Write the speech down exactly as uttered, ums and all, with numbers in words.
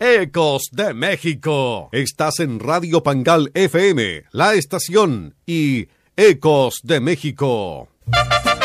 Ecos de México. Estás en Radio Pangal F M, la estación, y Ecos de México.